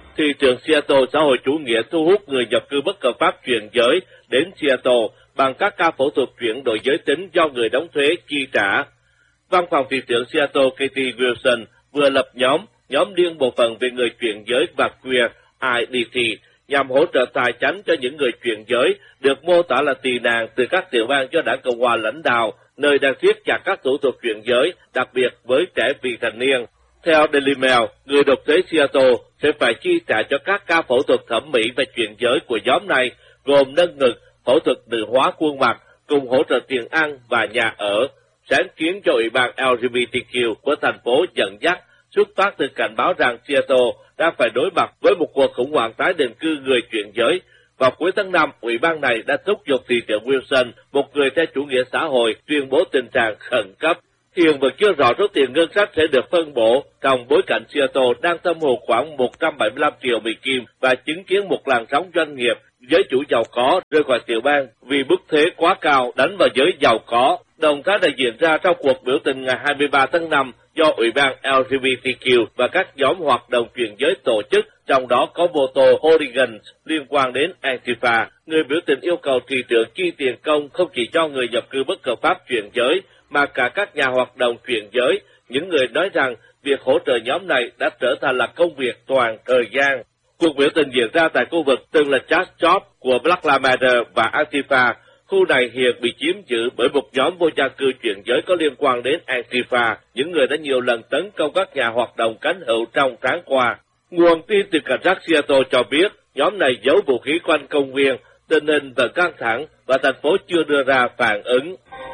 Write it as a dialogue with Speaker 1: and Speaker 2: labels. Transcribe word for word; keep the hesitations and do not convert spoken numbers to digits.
Speaker 1: Thị trường Seattle xã hội chủ nghĩa thu hút người nhập cư bất hợp pháp chuyển giới đến Seattle bằng các ca phẫu thuật chuyển đổi giới tính do người đóng thuế chi trả. Văn phòng thị trưởng Seattle Katie Wilson vừa lập nhóm, nhóm liên bộ phận về người chuyển giới và queer I D T nhằm hỗ trợ tài chánh cho những người chuyển giới được mô tả là tị nạn từ các tiểu bang do đảng Cộng hòa lãnh đạo, nơi đang siết chặt các thủ tục chuyển giới, đặc biệt với trẻ vị thành niên. Theo Daily Mail, người nộp thuế Seattle sẽ phải chi trả cho các ca phẫu thuật thẩm mỹ và chuyển giới của nhóm này, gồm nâng ngực, phẫu thuật nữ hóa khuôn mặt, cùng hỗ trợ tiền ăn và nhà ở. Sáng kiến cho Ủy ban L G B T Q của thành phố dẫn dắt xuất phát từ cảnh báo rằng Seattle đang phải đối mặt với một cuộc khủng hoảng tái định cư người chuyển giới. Vào cuối tháng năm, Ủy ban này đã thúc giục thị trưởng Wilson, một người theo chủ nghĩa xã hội, tuyên bố tình trạng khẩn cấp. Hiện vẫn chưa rõ số tiền ngân sách sẽ được phân bổ, trong bối cảnh Seattle đang thâm hụt khoảng một trăm bảy mươi lăm triệu Mỹ Kim và chứng kiến một làn sóng doanh nghiệp, giới chủ giàu có rời khỏi tiểu bang vì mức thuế quá cao đánh vào giới giàu có. Động thái này diễn ra trong cuộc biểu tình ngày hai mươi ba tháng năm do Ủy ban L G B T Q và các nhóm hoạt động chuyển giới tổ chức, trong đó có Voto Oregon liên quan đến Antifa. Người biểu tình yêu cầu thị trưởng chi tiền công không chỉ cho người nhập cư bất hợp pháp chuyển giới, mà cả các nhà hoạt động chuyển giới. Những người nói rằng việc hỗ trợ nhóm này đã trở thành là công việc toàn thời gian. Cuộc biểu tình diễn ra tại khu vực từng là Church Job của Black Lives Matter và Antifa. Khu này hiện bị chiếm giữ bởi một nhóm vô gia cư chuyển giới có liên quan đến Antifa, những người đã nhiều lần tấn công các nhà hoạt động cánh hữu trong tháng qua. Nguồn tin từ cảnh sát Seattle cho biết nhóm này giấu vũ khí quanh công viên, tình hình vẫn căng thẳng và thành phố chưa đưa ra phản ứng.